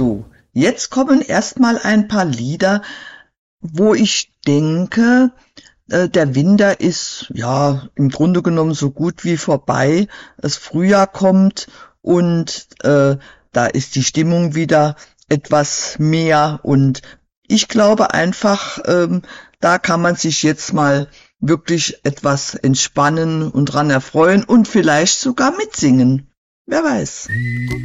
So, jetzt kommen erstmal ein paar Lieder, wo ich denke, der Winter ist ja im Grunde genommen so gut wie vorbei. Das Frühjahr kommt und da ist die Stimmung wieder etwas mehr und ich glaube einfach, da kann man sich jetzt mal wirklich etwas entspannen und dran erfreuen und vielleicht sogar mitsingen. Wer weiß.